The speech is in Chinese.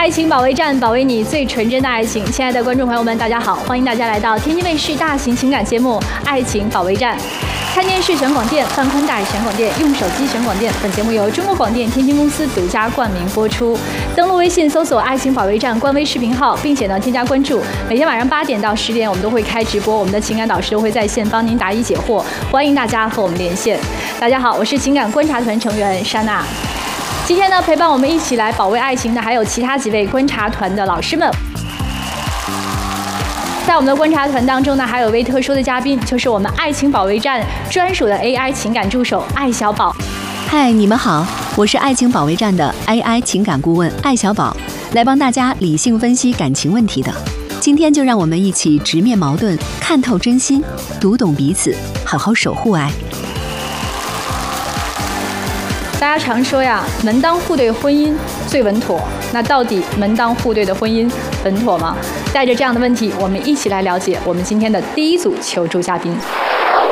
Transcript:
爱情保卫战，保卫你最纯真的爱情。亲爱的观众朋友们，大家好，欢迎大家来到天津卫视大型情感节目《爱情保卫战》。看电视选广电，放宽带选广电，用手机选广电。本节目由中国广电天津公司独家冠名播出。登录微信搜索“爱情保卫战”官微视频号，并且添加关注。每天晚上8点到10点，我们都会开直播，我们的情感导师都会在线帮您答疑解惑，欢迎大家和我们连线。大家好，我是情感观察团成员莎娜。今天呢，陪伴我们一起来保卫爱情的还有其他几位观察团的老师们。在我们的观察团当中呢，还有一位特殊的嘉宾，就是我们爱情保卫战专属的 AI 情感助手艾小宝。 嗨，你们好，我是爱情保卫战的 AI 情感顾问艾小宝，来帮大家理性分析感情问题的。今天就让我们一起直面矛盾，看透真心，读懂彼此，好好守护爱。 大家常说呀，门当户对婚姻最稳妥。那到底门当户对的婚姻稳妥吗？带着这样的问题，我们一起来了解我们今天的第一组求助嘉宾。